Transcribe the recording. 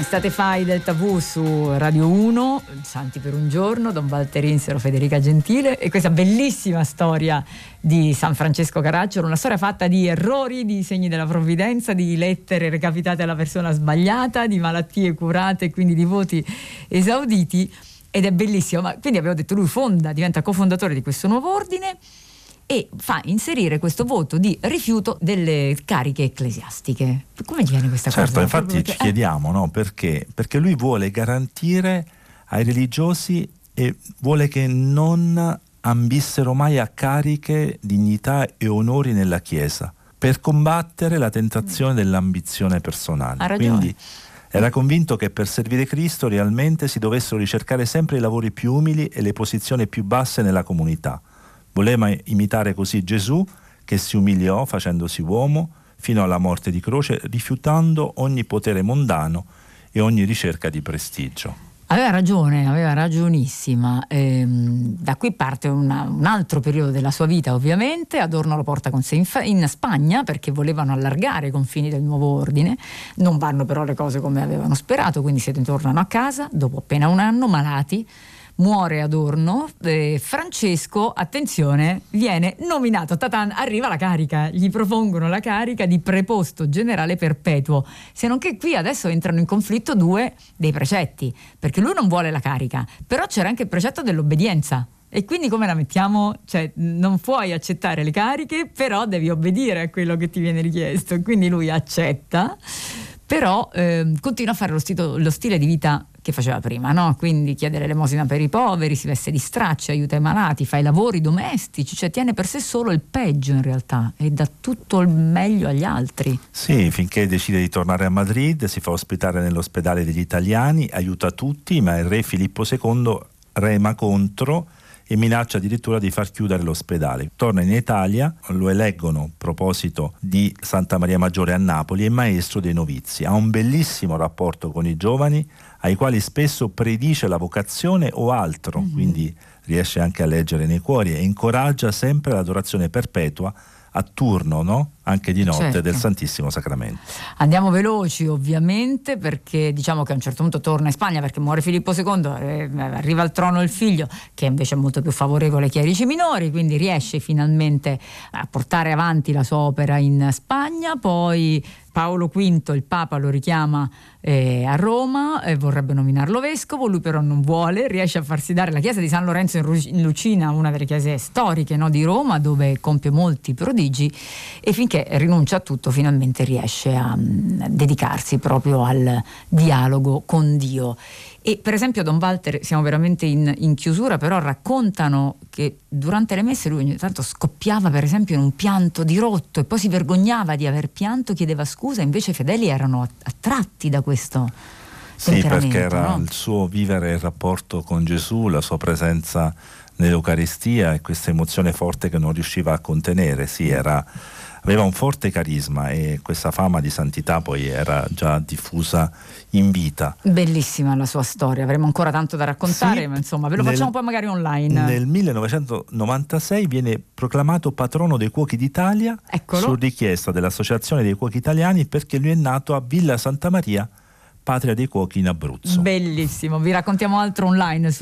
Estate Fai del Tabù su Radio 1, Santi per un giorno, Don Walter Insero, Federica Gentile, e questa bellissima storia di San Francesco Caracciolo, una storia fatta di errori, di segni della provvidenza, di lettere recapitate alla persona sbagliata, di malattie curate, quindi di voti esauditi, ed è bellissimo. Ma quindi avevo detto, lui diventa cofondatore di questo nuovo ordine e fa inserire questo voto di rifiuto delle cariche ecclesiastiche. Come viene questa cosa? Certo, infatti ci chiediamo, no? Perché lui vuole garantire ai religiosi e vuole che non ambissero mai a cariche, dignità e onori nella Chiesa, per combattere la tentazione dell'ambizione personale. Ha ragione. Quindi era convinto che per servire Cristo realmente si dovessero ricercare sempre i lavori più umili e le posizioni più basse nella comunità. Voleva imitare così Gesù, che si umiliò facendosi uomo fino alla morte di croce, rifiutando ogni potere mondano e ogni ricerca di prestigio. Aveva ragione, aveva ragionissima. Da qui parte un altro periodo della sua vita, ovviamente. Adorno lo porta con sé in Spagna, perché volevano allargare i confini del nuovo ordine. Non vanno però le cose come avevano sperato, quindi si tornano a casa dopo appena un anno, malati. Muore Adorno, Francesco, attenzione, viene nominato, arriva la carica, gli propongono la carica di preposto generale perpetuo, se non che qui adesso entrano in conflitto due dei precetti, perché lui non vuole la carica, però c'era anche il precetto dell'obbedienza. E quindi come la mettiamo? Cioè, non puoi accettare le cariche, però devi obbedire a quello che ti viene richiesto. E quindi lui accetta, però continua a fare lo stile di vita che faceva prima, no? Quindi chiede l'elemosina per i poveri, si veste di stracci, aiuta i malati, fa i lavori domestici, cioè tiene per sé solo il peggio in realtà e dà tutto il meglio agli altri. Sì, finché decide di tornare a Madrid, si fa ospitare nell'ospedale degli italiani, aiuta tutti, ma il re Filippo II rema contro e minaccia addirittura di far chiudere l'ospedale. Torna in Italia, lo eleggono, a proposito di Santa Maria Maggiore a Napoli, e maestro dei novizi. Ha un bellissimo rapporto con i giovani, ai quali spesso predice la vocazione o altro, quindi riesce anche a leggere nei cuori e incoraggia sempre l'adorazione perpetua a turno, no? Anche di notte, certo, del Santissimo Sacramento. Andiamo veloci ovviamente, perché diciamo che a un certo punto torna in Spagna perché muore Filippo II, arriva al trono il figlio che invece è molto più favorevole ai chierici minori, quindi riesce finalmente a portare avanti la sua opera in Spagna. Poi Paolo V, il Papa, lo richiama a Roma, vorrebbe nominarlo vescovo, lui però non vuole, riesce a farsi dare la chiesa di San Lorenzo in Lucina, una delle chiese storiche, no, di Roma, dove compie molti prodigi, e finché rinuncia a tutto finalmente riesce a dedicarsi proprio al dialogo con Dio. E per esempio Don Walter, siamo veramente in chiusura, però raccontano che durante le messe lui ogni tanto scoppiava per esempio in un pianto dirotto e poi si vergognava di aver pianto, chiedeva scusa, invece i fedeli erano attratti da questo temperamento. Sì, perché era no? il suo vivere il rapporto con Gesù, la sua presenza nell'Eucaristia e questa emozione forte che non riusciva a contenere. Sì, aveva un forte carisma e questa fama di santità poi era già diffusa in vita. Bellissima la sua storia, avremo ancora tanto da raccontare, Sì, ma insomma ve lo facciamo poi magari online. Nel 1996 viene proclamato patrono dei cuochi d'Italia. Eccolo. Su richiesta dell'Associazione dei Cuochi Italiani, perché lui è nato a Villa Santa Maria, patria dei cuochi in Abruzzo. Bellissimo, vi raccontiamo altro online su